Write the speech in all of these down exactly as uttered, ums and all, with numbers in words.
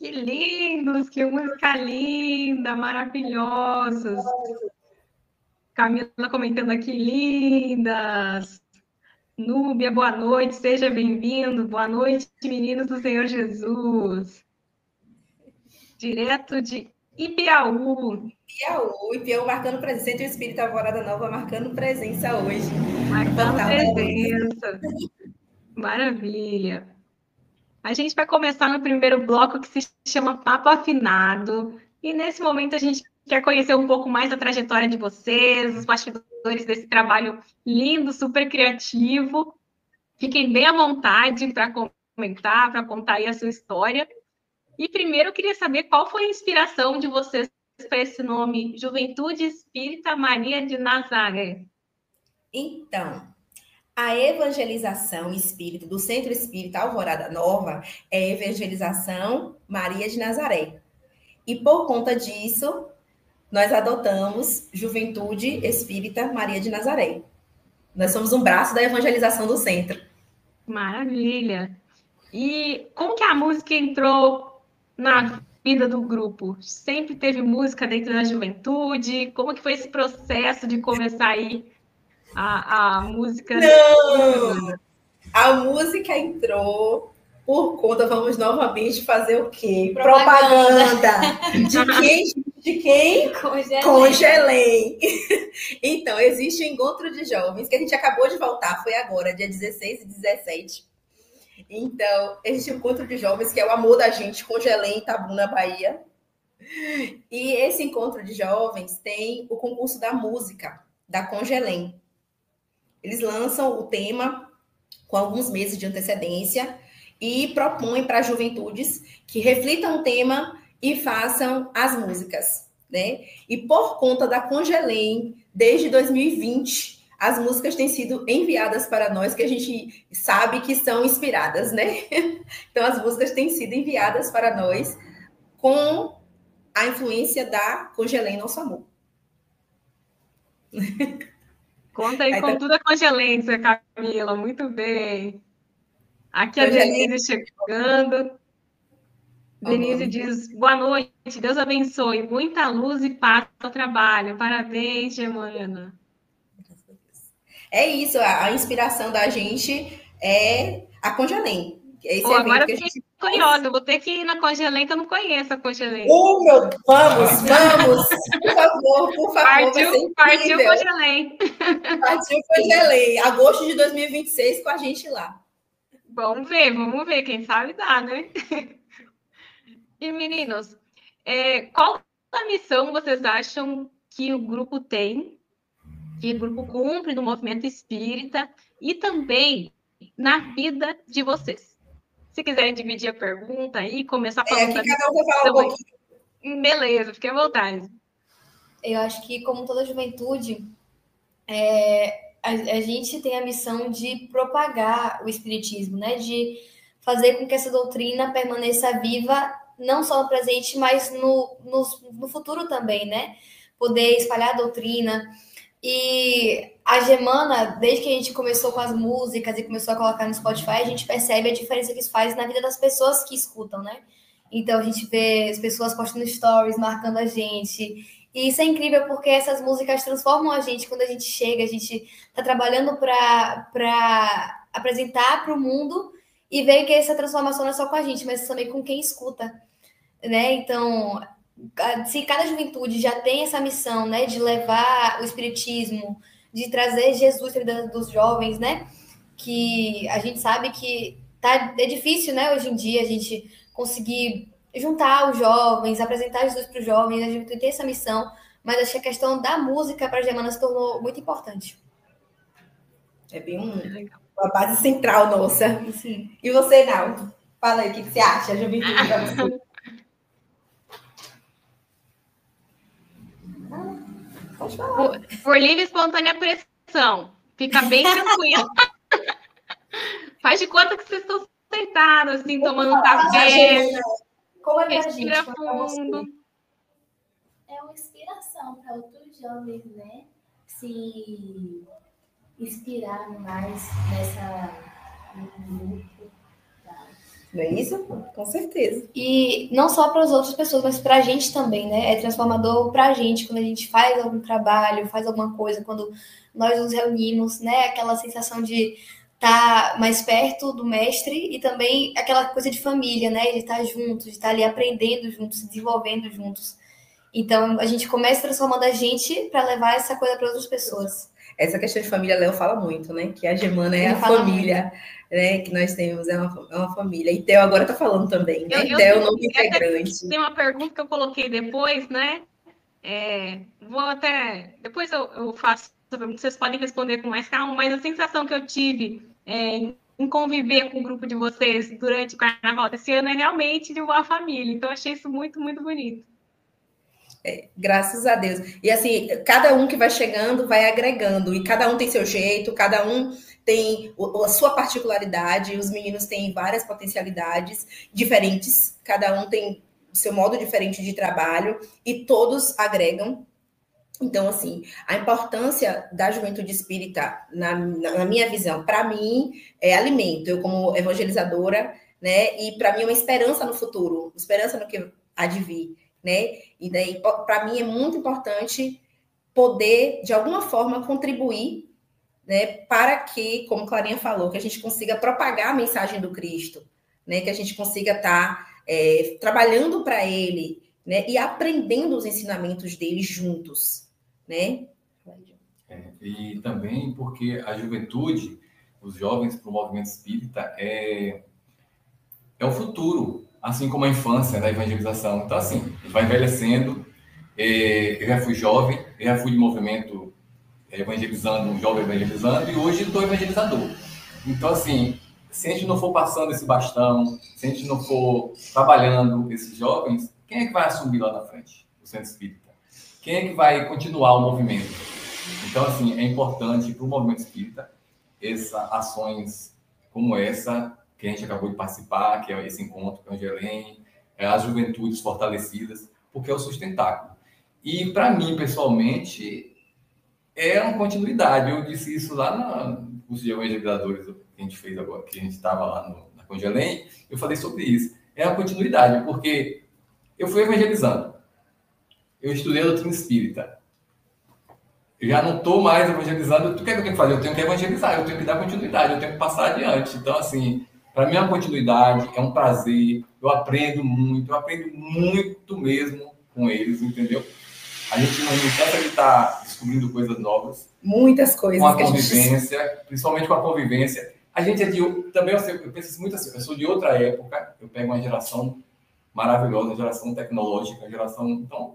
Que lindos, que música linda, maravilhosos. Camila comentando aqui, lindas. Núbia, boa noite, seja bem-vindo. Boa noite, meninos do Senhor Jesus. Direto de Ibiaú. Ibiaú, Ibiaú marcando presença, o Espírito Alvorada Nova marcando presença hoje. Marcando presença. Maravilha. A gente vai começar no primeiro bloco que se chama Papo Afinado. E nesse momento a gente quer conhecer um pouco mais da trajetória de vocês, os bastidores desse trabalho lindo, super criativo. Fiquem bem à vontade para comentar, para contar aí a sua história. E primeiro eu queria saber qual foi a inspiração de vocês para esse nome, Juventude Espírita Maria de Nazaré. Então, a evangelização espírita do Centro Espírita Alvorada Nova é a evangelização Maria de Nazaré. E por conta disso, nós adotamos Juventude Espírita Maria de Nazaré. Nós somos um braço da evangelização do centro. Maravilha! E como que a música entrou na vida do grupo? Sempre teve música dentro da juventude? Como que foi esse processo de começar aí a, a música? Não! A música entrou por conta, vamos novamente fazer o quê? Propaganda. Propaganda. De quem? De quem? Congelém. Congelém. Então, existe o encontro de jovens, que a gente acabou de voltar, foi agora, dia dezesseis e dezessete. Então, existe o encontro de jovens, que é o amor da gente, Congelém, Itabuna, Bahia. E esse encontro de jovens tem o concurso da música, da Congelém. Eles lançam o tema com alguns meses de antecedência e propõem para juventudes que reflitam o tema e façam as músicas, né? E por conta da Congelém, desde dois mil e vinte, as músicas têm sido enviadas para nós, que a gente sabe que são inspiradas, né? Então, as músicas têm sido enviadas para nós com a influência da Congelém Nosso Amor. Conta aí, aí com tá... tudo a congelência, Camila, muito bem. Aqui a Denise chegando. Denise diz, boa noite, Deus abençoe, muita luz e paz no trabalho. Parabéns, Germana. É isso, a inspiração da gente é a Congelém. Esse oh, agora eu fiquei gente... curiosa, eu vou ter que ir na Congelém, que eu não conheço a Congelém. Oh, meu... Vamos, vamos! Por favor, por favor. Partiu, partiu Congelém. Partiu Congelém. Agosto de dois mil e vinte e seis com a gente lá. Vamos ver, vamos ver, quem sabe dá, né? E, meninos, é, qual a missão vocês acham que o grupo tem, que o grupo cumpre no movimento espírita e também na vida de vocês? Se quiserem dividir a pergunta aí, começar falando... É, aqui cada um vai falar um pouquinho. Beleza, fique à vontade. Eu acho que, como toda juventude, é, a, a gente tem a missão de propagar o espiritismo, né? De fazer com que essa doutrina permaneça viva, não só no presente, mas no, no, no futuro também, né? Poder espalhar a doutrina. E a Germana, desde que a gente começou com as músicas e começou a colocar no Spotify, a gente percebe a diferença que isso faz na vida das pessoas que escutam, né? Então, a gente vê as pessoas postando stories, marcando a gente. E isso é incrível porque essas músicas transformam a gente quando a gente chega, a gente está trabalhando para apresentar para o mundo e ver que essa transformação não é só com a gente, mas também com quem escuta, né? Então, se cada juventude já tem essa missão, né, de levar o espiritismo, de trazer Jesus para a vida dos jovens, né? Que a gente sabe que tá, é difícil, né, hoje em dia, a gente conseguir juntar os jovens, apresentar Jesus para os jovens, a gente tem essa missão, mas acho que a questão da música para a Germana se tornou muito importante. É bem um, uma base central nossa. Sim. E você, Naldo? Fala aí, o que você acha, juventude para você? Pode falar. Por, por livre e espontânea pressão. Fica bem tranquilo. Faz de conta que vocês estão sentados, assim, tomando um café. Como é respira fundo. É uma inspiração para outros jovens, né? Se inspirar mais nessa no grupo. Tá? Não é isso? Com certeza. E não só para as outras pessoas, mas para a gente também, né? É transformador para a gente quando a gente faz algum trabalho, faz alguma coisa, quando nós nos reunimos, né? Aquela sensação de estar mais perto do mestre e também aquela coisa de família, né? De estar juntos, de estar ali aprendendo juntos, se desenvolvendo juntos. Então, a gente começa transformando a gente para levar essa coisa para outras pessoas. Essa questão de família, Léo fala muito, né? Que a Germana é Ele a fala família, né? Que nós temos, é uma, é uma família. E Theo agora tá falando também, né? Eu, eu Theo, tenho- novo eu até integrante. Tem uma pergunta que eu coloquei depois, né? É, vou até. Depois eu, eu faço essa pergunta, vocês podem responder com mais calma, mas a sensação que eu tive é, em conviver com o grupo de vocês durante o carnaval desse ano é realmente de uma família. Então, eu achei isso muito, muito bonito. Graças a Deus. E assim, cada um que vai chegando vai agregando, e cada um tem seu jeito, cada um tem o- a sua particularidade, os meninos têm várias potencialidades diferentes, cada um tem seu modo diferente de trabalho, e todos agregam. Então, assim, a importância da juventude espírita, na, na, na minha visão, para mim, é alimento. Eu, como evangelizadora, né? E para mim é uma esperança no futuro, esperança no que há de vir, né? E daí, para mim, é muito importante poder, de alguma forma, contribuir, né? Para que, como Clarinha falou, que a gente consiga propagar a mensagem do Cristo, né? Que a gente consiga estar é, trabalhando para Ele, né? E aprendendo os ensinamentos dele juntos, né? É, e também porque a juventude, os jovens para o movimento espírita é, é o futuro, assim como a infância da evangelização. Então, assim, a gente vai envelhecendo. É, eu já fui jovem, eu já fui de movimento evangelizando, um jovem evangelizando, e hoje estou evangelizador. Então, assim, se a gente não for passando esse bastão, se a gente não for trabalhando esses jovens, quem é que vai assumir lá na frente o centro espírita? Quem é que vai continuar o movimento? Então, assim, é importante para o movimento espírita essas ações como essa que a gente acabou de participar, que é esse encontro com a Angelém, é as juventudes fortalecidas, porque é o sustentáculo. E, para mim, pessoalmente, é uma continuidade. Eu disse isso lá no curso de evangelizadores que a gente fez agora, que a gente estava lá no, na Congelém, eu falei sobre isso. É uma continuidade, porque eu fui evangelizando. Eu estudei a doutrina espírita. Eu já não estou mais evangelizando. O que é que eu tenho que fazer? Eu tenho que evangelizar, eu tenho que dar continuidade, eu tenho que passar adiante. Então, assim, para mim é uma continuidade, é um prazer. Eu aprendo muito, eu aprendo muito mesmo com eles, entendeu? A gente não cansa de estar descobrindo coisas novas. Muitas coisas. Com a que convivência, a gente... principalmente com a convivência. A gente é de... Também eu penso muito assim, eu sou de outra época, eu pego uma geração maravilhosa, uma geração tecnológica, uma geração... Então,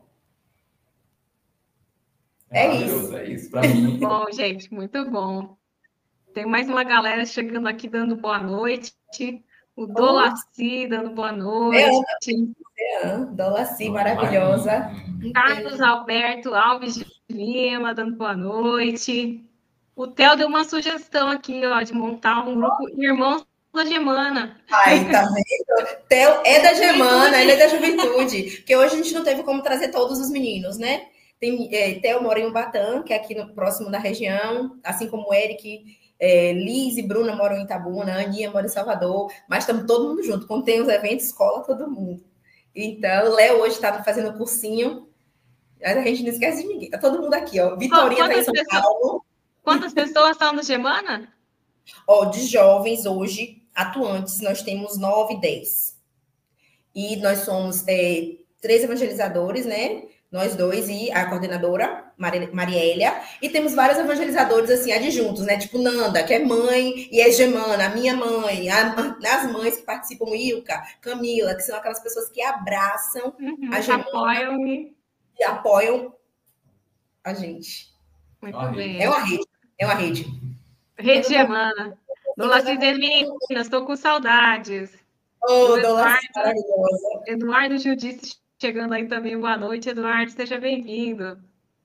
é, é isso. É isso, para mim. Bom, gente, muito bom. Tem mais uma galera chegando aqui dando boa noite. O Dolaci dando boa noite. É, Dolaci, maravilhosa. Carlos Alberto Alves de Lima dando boa noite. O Theo deu uma sugestão aqui, ó, de montar um grupo Irmãos da Germana. Ai, tá vendo? Theo é da Germana, ele é da juventude. Porque hoje a gente não teve como trazer todos os meninos, né? Tem, é, Theo mora em Ubatã, que é aqui no, próximo da região, assim como o Eric, é, Liz e Bruna moram em Itabuna, a Aninha mora em Salvador, mas estamos todo mundo junto. Quando tem os eventos, escola todo mundo. Então, o Léo hoje está fazendo cursinho, a gente não esquece de ninguém. Tá todo mundo aqui, ó. Vitorinha está em São pessoas, Paulo. Quantas pessoas estão no Germana? Ó, de jovens hoje, atuantes, nós temos nove, dez. E nós somos é, três evangelizadores, né? Nós dois e a coordenadora, Mariélia, e temos vários evangelizadores, assim, adjuntos, né? Tipo Nanda, que é mãe, e é Gemana, a minha mãe, a, as mães que participam, Ilka, Camila, que são aquelas pessoas que abraçam uhum, a Gemana apoiam e apoiam a gente. Muito é bem. É uma rede, é uma rede. Rede Gemana. Dolaci Delina, estou com saudades. Oh, Dolaci, maravilhosa. Eduardo Judice chegando aí também, boa noite, Eduardo, seja bem-vindo.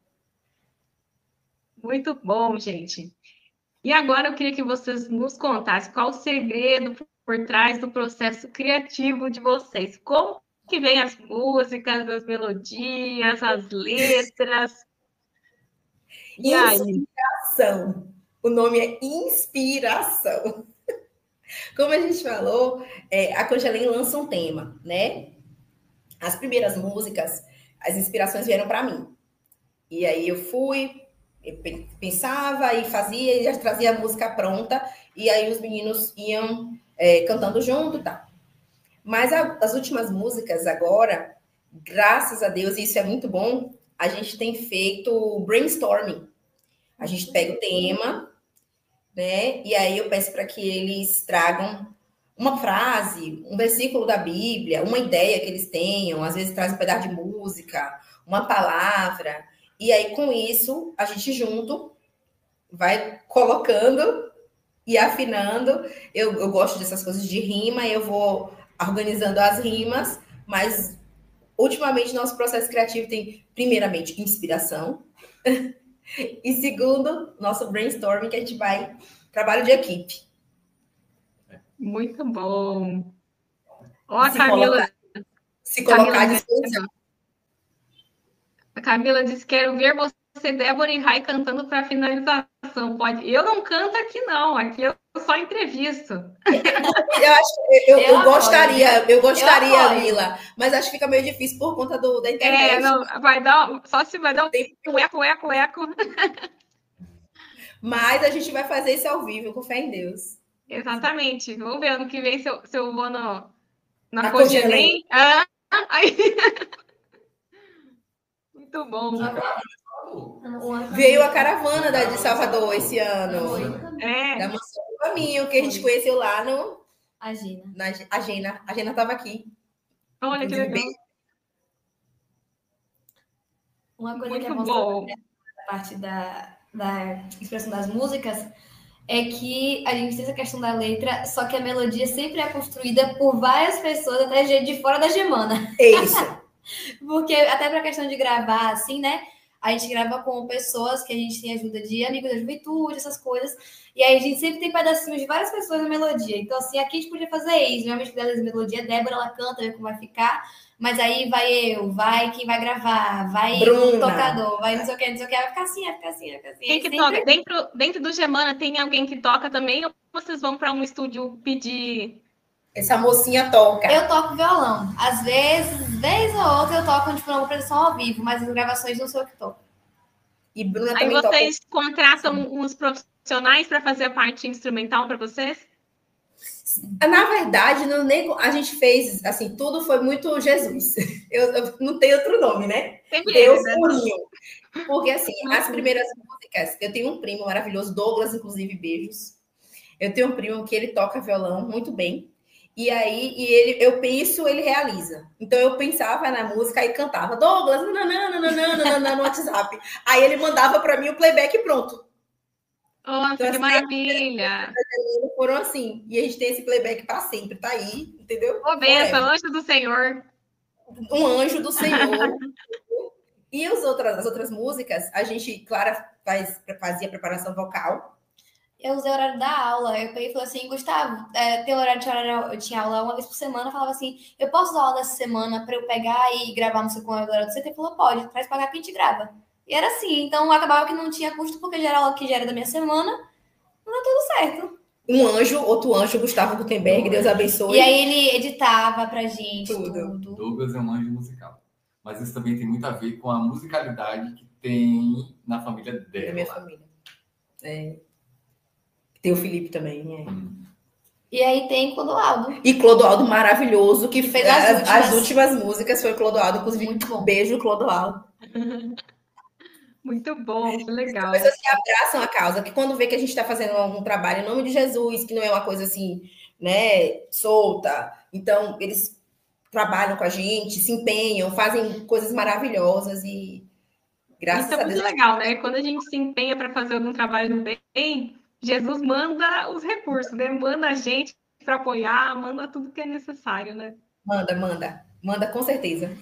Muito bom, gente. E agora eu queria que vocês nos contassem qual o segredo por trás do processo criativo de vocês. Como que vem as músicas, as melodias, as letras? E inspiração. Aí? O nome é inspiração. Como a gente falou, é, a Congelém lança um tema, né? As primeiras músicas, as inspirações vieram para mim. E aí eu fui, eu pensava e fazia, e já trazia a música pronta, e aí os meninos iam é, cantando junto e tal. Mas a, as últimas músicas agora, graças a Deus, e isso é muito bom, a gente tem feito brainstorming. A gente pega o tema, né? E aí eu peço para que eles tragam uma frase, um versículo da Bíblia, uma ideia que eles tenham, às vezes traz um pedaço de música, uma palavra, e aí com isso a gente junto vai colocando e afinando. Eu, eu gosto dessas coisas de rima, eu vou organizando as rimas, mas ultimamente nosso processo criativo tem, primeiramente, inspiração, e segundo, nosso brainstorming, que a gente vai, trabalho de equipe. Muito bom. Ó, a se Camila. Colocar, se colocar Camila à disposição. A Camila disse: quero ver você, Débora e Rai, cantando para finalização. Pode? Eu não canto aqui, não. Aqui eu só entrevisto. Eu, acho, eu, eu, Eu eu gostaria, apoio. eu gostaria, Eu apoio. Mila, mas acho que fica meio difícil por conta do, da internet. É, não, vai dar, só se vai dar Tem- um eco, eco, eco. Mas a gente vai fazer isso ao vivo, com fé em Deus. Exatamente. Vamos ver ano que vem se eu, se eu vou no, na Na Congelém. Ah, aí. Muito bom. Veio a caravana da, de Salvador esse ano, É, da Mansão do Caminho, que a gente conheceu lá no, A Gina. na a Gena. A Gena estava aqui. olha que Inclusive, legal. Uma coisa que é Muito mostrada bom. na parte da, da expressão das músicas é que a gente tem essa questão da letra, só que a melodia sempre é construída por várias pessoas, até gente de fora da Gemana. É isso. Porque até para a questão de gravar, assim, né? A gente grava com pessoas que a gente tem ajuda de amigos da juventude, essas coisas. E aí a gente sempre tem pedacinhos de várias pessoas na melodia. Então, assim, aqui a gente podia fazer isso. Minha amiga dela de melodia, Débora, ela canta, vê como vai ficar. Mas aí vai eu, vai quem vai gravar, vai Bruna. o tocador, vai não sei o que, não sei o que. Vai ficar assim, vai ficar assim, vai ficar assim. Quem que Sempre- toca? Dentro, dentro do Gemana tem alguém que toca também? Ou vocês vão para um estúdio pedir? Essa mocinha toca. Eu toco violão. Às vezes, vez ou outra, eu toco tipo, uma produção ao vivo, mas as gravações não sou eu que toco. E Bruna Aí também vocês contratam uns profissionais para fazer a parte instrumental para vocês? toca. Na verdade, não, nem, a gente fez, assim, tudo foi muito Jesus. Eu, eu não tenho outro nome, né? Sempre Deus ele, né? purinho. Porque, assim, as primeiras músicas, eu tenho um primo maravilhoso, Douglas, inclusive, beijos. Eu tenho um primo que ele toca violão muito bem. E aí, e ele, eu penso, ele realiza. Então, eu pensava na música e cantava Douglas, nananã, nananã, nananã, no WhatsApp. Aí ele mandava para mim o playback pronto. Nossa, Então, que assim, maravilha! foram assim. E a gente tem esse playback para sempre, tá aí, entendeu? Ô, benção, Forever. anjo do Senhor. Um anjo do Senhor. E as outras, as outras músicas, a gente, Clara, faz, fazia preparação vocal. Eu usei o horário da aula. Eu peguei e falei assim, Gustavo, é, tem horário de horário, eu tinha aula uma vez por semana, eu falava assim, eu posso dar aula dessa semana para eu pegar e gravar no seu com a horário do C T? Ele falou, pode, traz pra cá que a gente grava. E era assim, então acabava que não tinha custo, porque já era aula que já era da minha semana, não deu tudo certo. Um anjo, outro anjo, Gustavo Gutenberg, Deus abençoe. E aí ele editava pra gente Tudo. tudo. Douglas é um anjo musical. Mas isso também tem muito a ver com a musicalidade que tem na família dela. Da minha família. É. Tem o Felipe também, né? Hum. E aí tem Clodoaldo. E Clodoaldo maravilhoso, que Fez as, as últimas. as últimas músicas foi Clodoaldo, inclusive. Muito bom. Beijo, Clodoaldo. Muito bom, que legal. Pessoas que abraçam a causa, que quando vê que a gente está fazendo algum trabalho em nome de Jesus, que não é uma coisa assim, né, solta, então eles trabalham com a gente, se empenham, fazem coisas maravilhosas e graças Isso é a muito Deus. legal, né? Quando a gente se empenha para fazer algum trabalho no bem, Jesus manda os recursos, né? Manda a gente para apoiar, manda tudo que é necessário, né? Manda, manda, manda com certeza.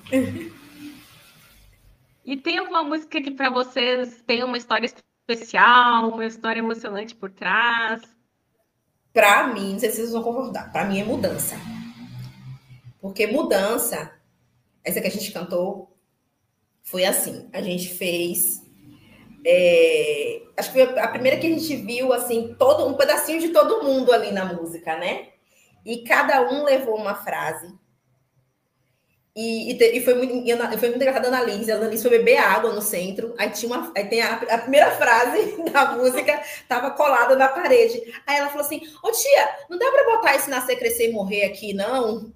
E tem alguma música que para vocês tem uma história especial, uma história emocionante por trás? Para mim, não sei se vocês vão concordar, para mim é mudança. Porque mudança, essa que a gente cantou, foi assim, a gente fez É, acho que foi a primeira que a gente viu, assim, todo, um pedacinho de todo mundo ali na música, né? E cada um levou uma frase. E, e, te, e foi, muito, e foi muito engraçado a Annalise. A Annalise foi beber água no centro. Aí tinha uma. Aí tem a, a primeira frase da música estava colada na parede. Aí ela falou assim: Ô tia, não dá para botar esse nascer, crescer e morrer aqui, não?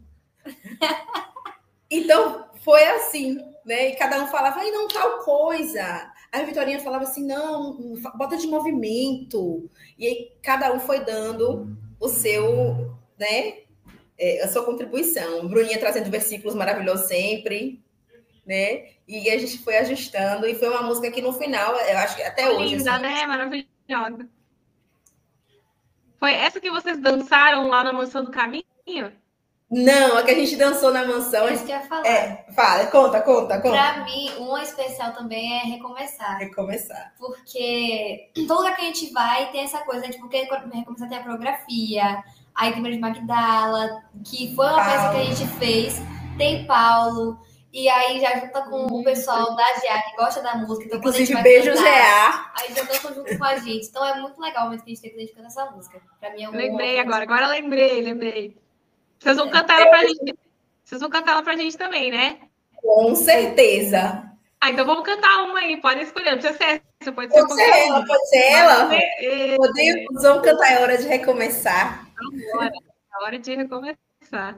Então foi assim, né? E cada um falava, ai, não, tal coisa. Aí a Vitorinha falava assim: não, bota de movimento. E aí cada um foi dando o seu, né? É, a sua contribuição. Bruninha trazendo versículos maravilhosos sempre, né? E a gente foi ajustando, e foi uma música que no final, eu acho que até Foi hoje. linda, Assim, né? Maravilhosa. Foi essa que vocês dançaram lá na Mansão do Caminho? Não, a que a gente dançou na mansão. É isso que eu ia falar. É, fala, conta, conta, conta. Pra mim, uma especial também é recomeçar. Recomeçar. Porque todo lugar que a gente vai tem essa coisa, né? Tipo, porque recomeçar tem a coreografia, aí tem Maria de Magdala, que foi uma Paulo. peça que a gente fez, tem Paulo, e aí já junta com o pessoal da G A que gosta da música. Então, inclusive, beijo G A. Aí já dançam junto com a gente. Então é muito legal o momento que a gente tem que dedicar essa música. Pra mim é um Lembrei agora, agora lembrei, lembrei. Vocês vão cantar ela pra gente. Vocês vão cantar ela pra gente também, né? Com certeza. Ah, então vamos cantar uma aí, pode escolher. Não precisa ser essa, pode ser Pode ser ela, uma. pode ser ela. Ser... Podemos, vamos cantar, é hora de recomeçar. Agora, é hora de recomeçar.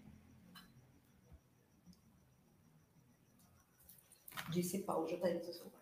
Disse Paulo, já tá aí.